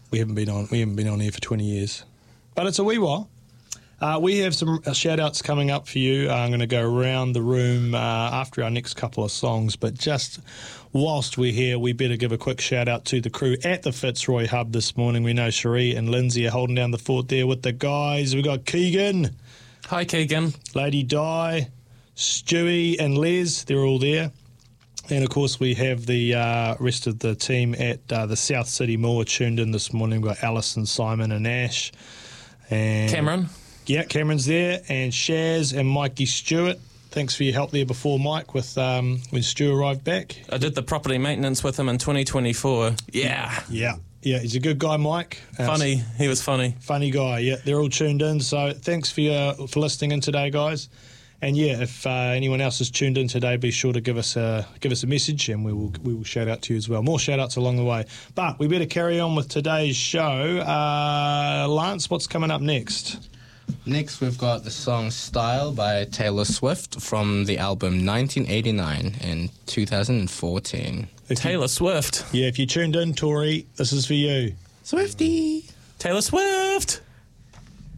We haven't been on here for 20 years. But it's a wee while. We have some shout-outs coming up for you. I'm going to go around the room after our next couple of songs, but just whilst we're here, we better give a quick shout-out to the crew at the Fitzroy Hub this morning. We know Cherie and Lindsay are holding down the fort there with the guys. We've got Keegan. Hi, Keegan. Lady Di, Stewie and Les, they're all there. And, of course, we have the rest of the team at the South City Mall tuned in this morning. We've got Alison, Simon and Ash. And Cameron. Yeah, Cameron's there, and Shaz and Mikey Stewart. Thanks for your help there before, Mike, with when Stu arrived back. I did the property maintenance with him in 2024. Yeah, he's a good guy, Mike. Funny. He was funny. Funny guy, yeah. They're all tuned in, so thanks for listening in today, guys. And, yeah, if anyone else is tuned in today, be sure to give us a message, and we will shout out to you as well. More shout-outs along the way. But we better carry on with today's show. Lance, what's coming up next? Next, we've got the song Style by Taylor Swift from the album 1989 and 2014. Taylor Swift. Yeah, if you tuned in, Tori, this is for you. Swiftie. Taylor Swift.